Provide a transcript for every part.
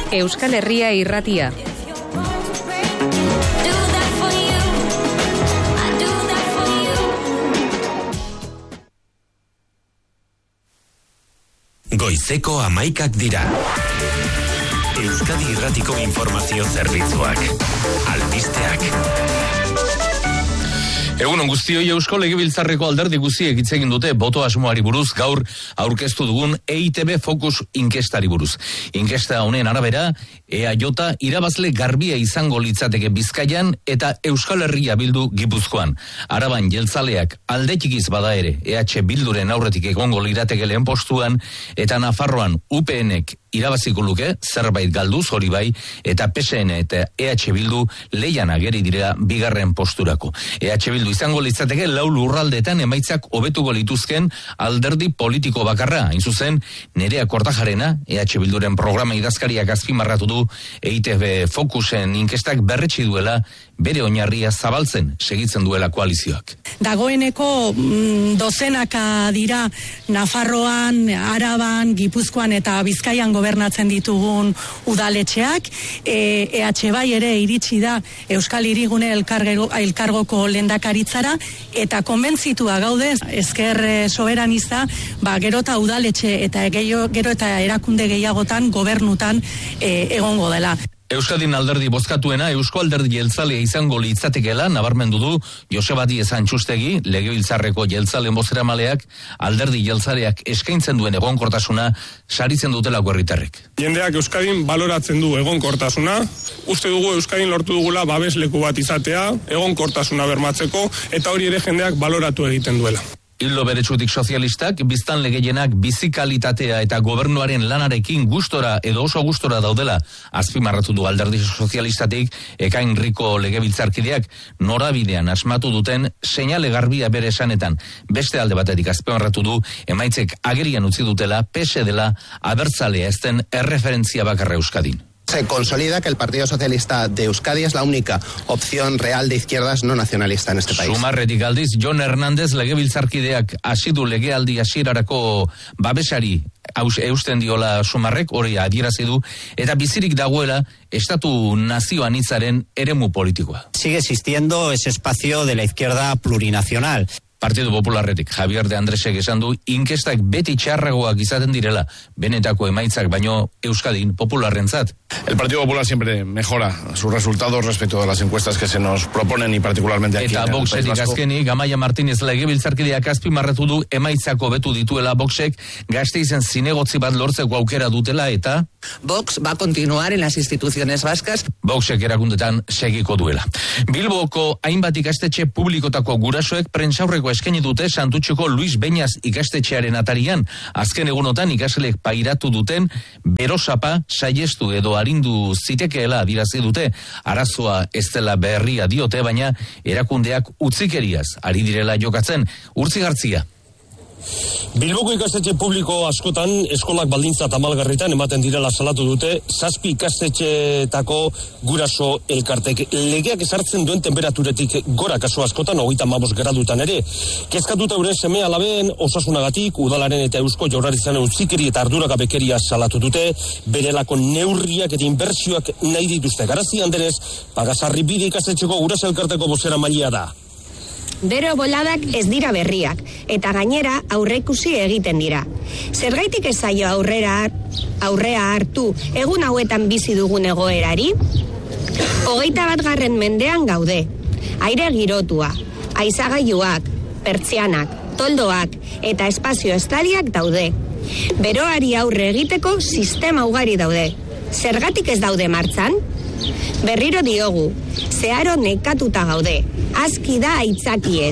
Euskal Herria Irratia. Goizeko 11 dira. Euskadi Irratiko informazio zerbitzuak. Albisteak. Egunon guztioi, Eusko Legebiltzarreko alderdi guztiek hitz egin dute boto asmoari buruz gaur aurkeztu dugun EITB Focus inkestari buruz. Inkesta honen arabera, EAJ irabazle garbia izango litzateke Bizkaian eta Euskal Herria Bildu Gipuzkoan. Araban jeltzaleak alde txikiz bada ere, EH Bilduren aurretik egongo lirateke lehen postuan, eta Nafarroan UPNek irabaziko luke, zerbait galduz hori bai, eta PSN eta EH Bildu leian ageri dira bigarren posturako. EH Bildu izango litzateke lau lurraldeetan emaitzak hobetuko lituzken alderdi politiko bakarra. Hain zuzen, Nerea Kortajarena, EH Bilduren programa idazkariak azpimarratu du EITB Focusen inkestak berretsi duela bere oinarria zabaltzen segitzen duela koalizioak. Dagoeneko dozenaka dira Nafarroan, Araban, Gipuzkoan eta Bizkaian gobernatzen ditugun udaletxeak. EH bai ere iritsi da Euskal Hirigune elkargoko lehendakaritzara eta konbentzitua gaude ezker soberanista, gero eta udaletxe eta gero eta erakunde gehiagotan gobernutan egongo dela. Euskadin alderdi bozkatuena Eusko Alderdi Jeltzalea izango litzatekeela nabarmendu du Joseba Díez Antxustegi, Legebiltzarreko jeltzaleen bozeramaleak, alderdi jeltzaleak eskaintzen duen egonkortasuna saritzen dutelako herritarrek. Jendeak Euskadin baloratzen du egonkortasuna, uste dugu Euskadin lortu dugula babesleku bat izatea, egonkortasuna bermatzeko, eta hori ere jendeak baloratu egiten duela. Ildo beretsutik sozialistak, biztanle gehienak bizikalitatea eta gobernuaren lanarekin gustora edo oso gustora daudela azpimarratu du alderdi sozialistatik, Ekain Riko legebiltzarkideak norabidean asmatu duten seinale garbia bere esanetan. Beste alde batetik azpimarratu du emaitzek agerian utzi dutela PS dela abertzalea ezten erreferentzia bakarra Euskadin. Se consolida que el Partido Socialista de Euskadi es la única opción real de izquierdas no nacionalista en este país. Sumarretik aldiz, Jon Hernández legebiltzarkideak hasi du legealdi hasierarako babesari eusten diola Sumarrek, hori adierazi du, eta bizirik dagoela estatu nazio anitzaren eremu politikoa. Sigue existiendo ese espacio de la izquierda plurinacional. Partido Popularretik Javier de Andresek esan du inkestak beti txarragoak izaten direla, benetako emaitzak baino Euskadin popularrentzat. El Partido Popular siempre mejora sus resultados respecto a las encuestas que se nos proponen y particularmente aquí eta en el País Voxetik Vasco. azkenik, Amaia Martínez legebiltzarkideak azpimarratu du emaitzako betu dituela Voxek Gasteizen zinegotzi bat lortzeko aukera dutela eta Vox va a continuar en las instituciones vascas. Voxek erakundetan segiko duela. Bilboko hainbat ikastetxe publikotako gurasoek prentsaurreko eskaini dute Santutxuko Luis Beñas ikastetxearen atarian. Azken egunotan ikasleek pairatu duten berosapa saiestu edo arindu zitekeela adirazi dute. Arazoa ez dela berria diote, baina erakundeak utzikeriaz ari direla jokatzen. Urtzi Gartzia. Bilboko ikastetxe publiko askotan eskolak baldintza tamalgarritan ematen direla salatu dute 7 ikastetxeetako guraso elkartek. Legeak ezartzen duen temperaturetik gora kasu askotan 35 gradutan ere. Kezkatuta euren seme alabeen osasunagatik udalaren eta Eusko Jaurlaritzaren utzikeri eta arduragabekeria salatu dute, berelako neurriak eta inbertsioak nahi dituzte. Garazi Anderez, Pagasarribide ikastetxeko guraso elkarteko bozeramailea da. Bero boladak ez dira berriak, eta gainera aurreikusi egiten dira. Zergaitik ez zaio aurrea hartu egun hauetan bizi dugun egoerari? 21. mendean gaude. Aire girotua, haizagailuak, pertsianak, toldoak eta espazio estaliak daude. Beroari aurre egiteko sistema ugari daude. Zergatik ez daude martxan? Berriro diogu, zeharo nekatuta gaude, aski da aitzakiez.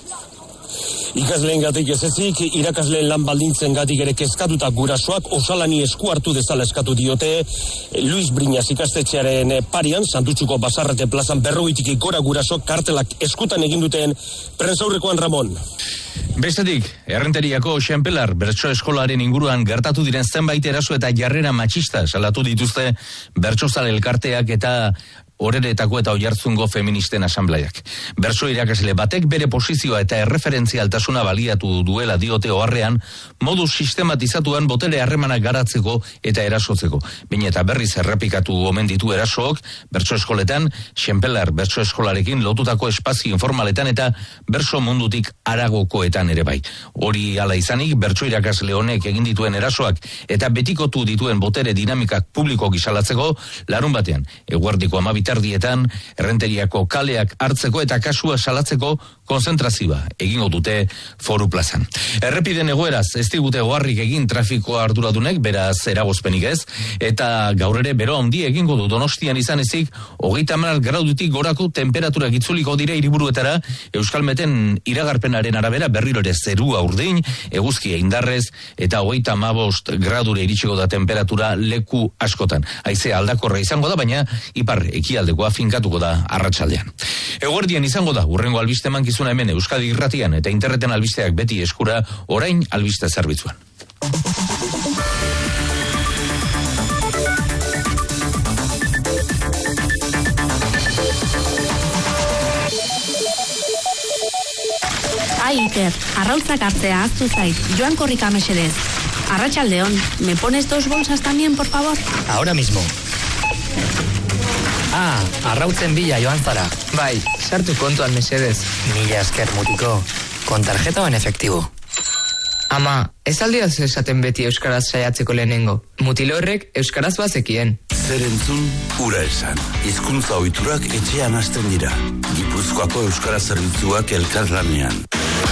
Ikasleen gatik ez ezik, irakasleen lan baldintzen gatik ere kezkatuta gurasoak osalani esku hartu dezala eskatu diote. Luis Briñas ikastetxearen parian, Santutxuko Basarrete plazan 40 gora gurasok kartelak eskutan egin duten prentsaurrekoan Ramon. Bestetik, Errenteriako Xenpelar bertso eskolaren inguruan gertatu diren zenbait eraso eta jarrera matxista salatu dituzte bertsozale elkarteak eta Oreretako eta Oiartzungo feministen asanbleak. Bertso irakasle batek bere posizioa eta erreferentzialtasuna baliatu duela diote oharrean, modu sistematizatuan botere harremanak garatzeko eta erasotzeko. Baina eta berriz errepikatu omen ditu erasook, bertso eskoletan, Xenpelar bertso eskolarekin lotutako espazio informaletan eta bertso mundutik haragokoetan ere bai. Hori hala izanik, bertso irakasle honek egin dituen erasoak eta betikotu dituen botere dinamikak publiko gisalatzeko, larun batean, eguerdiko 12 Errenteriako kaleak hartzeko eta kasua salatzeko konzentrazioa egingo dute Foru plazan. Errepiden egoeraz, ez digute oharrik egin trafikoa arduradunek, beraz eragozpenik ez, eta gaur ere bero handi egingo du Donostian izan ezik, 30 gradutik gorako temperatura itzuliko dire hiriburuetara, Euskalmeten iragarpenaren arabera berriro ere zerua urdin, eguzkia indarrez, eta 35 gradure iritsiko da temperatura leku askotan. Haizea aldakorra izango da, baina ipar ekialdekoa finkatuko da arratsaldean. Eguerdian izango da, urrengo albiste mankizuna hemen Euskadi Irratian eta interneten albisteak beti eskura, orain albiste zerbitzuan. Ai, Iker, arrautzak hartzea aztu zait, joan korrika mesedez. Arratsaldeon, ¿me pones 2 bolsas también, por favor? Ahora mismo. Arrautzen bila joan zara. Bai, sartu kontuan mesedez. Mila esker mutiko. ¿Con tarjeta o en efectivo? Ama, ez aldioz esaten beti euskaraz saiatzeko lehenengo. Mutilo horrek euskaraz bazekien. Zer entzun, ura esan. Hizkuntza ohiturak etxean hasten dira. Gipuzkoako euskara zerbitzuak elkarlanean.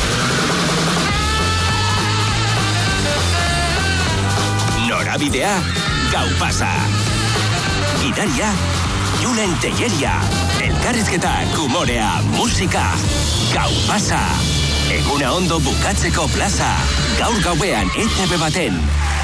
Norabidea, gau pasa. Gidaria, Julen Telleria. Elkarrizketak, humorea, musika. Gau pasa. Eguna ondo bukatzeko plaza. Gaur gauean ETV baten.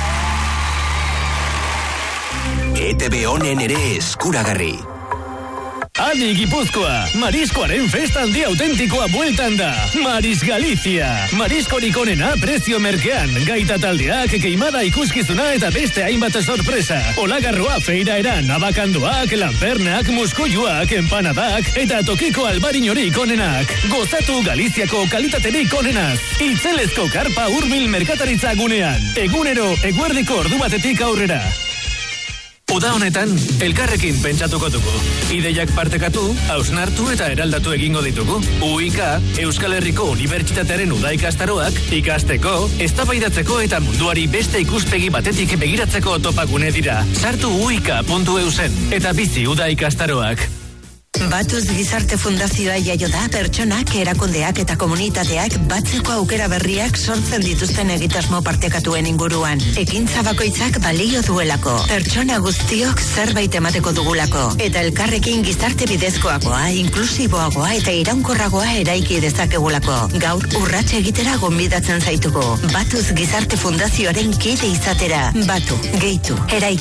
ETV honen ere eskuragarri. Adi Gipuzkoa, mariskoaren festa handi autentikoa bueltan da. Maris Galicia. Mariskorik onena prezio merkean. Gaita taldeak, keimada ikuskizuna eta beste hainbat sorpresa. Olagarroa feira eran, abakandoak, lanpernak, muskuiluak, empanadak eta tokiko albarinorik onenak. Gozatu Galiziako kalitaterik onenaz. Itzelezko karpa hurbil merkataritza gunean. Egunero, eguerdiko ordu batetik aurrera. Uda honetan, elkarrekin pentsatuko dugu. Ideiak partekatu, hausnartu eta eraldatu egingo ditugu. UIK, Euskal Herriko Unibertsitatearen uda ikastaroak, ikasteko, eztabaidatzeko eta munduari beste ikuspegi batetik begiratzeko topagune dira. Sartu uik.eusen eta bizi uda ikastaroak. Batuz Gizarte Fundazioa jaio da pertsonak, erakundeak eta komunitateak batzeko aukera berriak sortzen dituzten egitasmo partekatuen inguruan. Ekintza bakoitzak balio duelako, pertsona guztiok zerbait emateko dugulako, eta elkarrekin gizarte bidezkoagoa, inklusiboagoa eta iraunkorragoa eraiki dezakegulako. Gaur urratsa egitera gonbidatzen zaitugu. Batuz Gizarte Fundazioaren kide izatera. Batu, gehitu, eraiki.